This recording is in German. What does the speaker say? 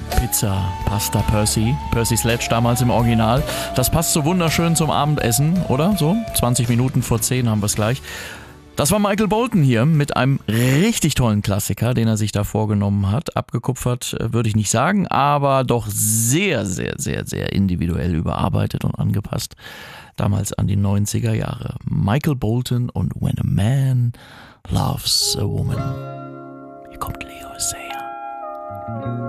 Pizza, Pasta, Percy Sledge damals im Original. Das passt so wunderschön zum Abendessen, oder? So, 20 Minuten vor 10 haben wir es gleich. Das war Michael Bolton hier mit einem richtig tollen Klassiker, den er sich da vorgenommen hat. Abgekupfert würde ich nicht sagen, aber doch sehr, sehr, sehr, sehr individuell überarbeitet und angepasst. Damals an die 90er Jahre. Michael Bolton und When a Man Loves a Woman. Hier kommt Leo Sayer.